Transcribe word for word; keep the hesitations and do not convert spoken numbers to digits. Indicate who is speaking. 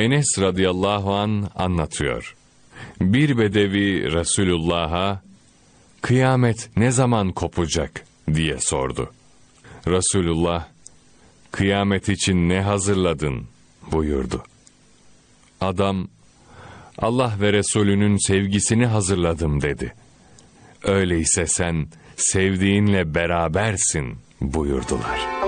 Speaker 1: Enes radıyallahu an anlatıyor. Bir bedevi Resulullah'a kıyamet ne zaman kopacak diye sordu. Resulullah, kıyamet için ne hazırladın buyurdu. Adam, Allah ve Resulünün sevgisini hazırladım dedi. Öyleyse sen sevdiğinle berabersin buyurdular.